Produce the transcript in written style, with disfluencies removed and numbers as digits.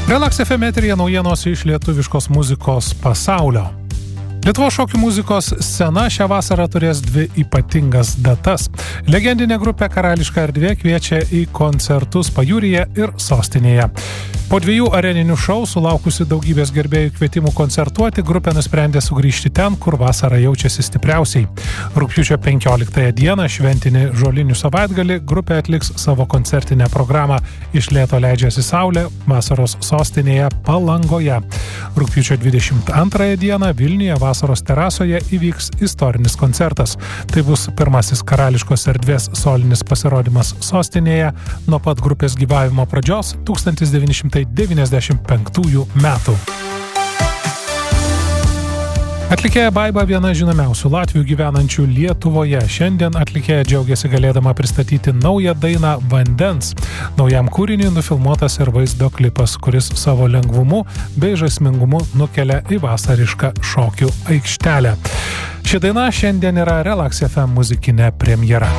Relax FM eteryje naujienos iš lietuviškos muzikos pasaulio. Lietuvos šokių muzikos scena šią vasarą turės dvi ypatingas datas. Legendinė grupė Karališka erdvė kviečia į koncertus Pajūryje ir Sostinėje. Po 2 areninių šou, sulaukusi daugybės gerbėjų kvietimų koncertuoti, grupė nusprendė sugrįžti ten, kur vasarą jaučiasi stipriausiai. Rugpjūčio 15 dieną, šventinį žolinių savaitgalį, grupė atliks savo koncertinę programą Iš lėto leidžiasi saulė vasaros sostinėje Palangoje. Rugpjūčio 22 dieną Vilniuje vasaros terasoje įvyks istorinis koncertas. Tai bus pirmasis Karališkos erdvės solinis pasirodymas sostinėje nuo pat grupės gyvavimo pradžios 1995 metų. Atlikėja Baiba viena žinomiausių latvių gyvenančių Lietuvoje. Šiandien atlikėja džiaugiasi galėdama pristatyti naują dainą Vandens. Naujam kūriniui nufilmuotas ir vaizdo klipas, kuris savo lengvumu bei žaismingumu nukelia į vasarišką šokių aikštelę. Ši daina šiandien yra Relax FM muzikinė premjera.